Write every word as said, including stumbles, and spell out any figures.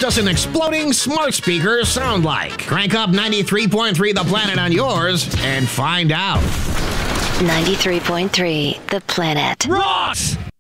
does an exploding smart speaker sound like? Crank up ninety-three point three The Planet on yours and find out. ninety-three point three The Planet. Ross!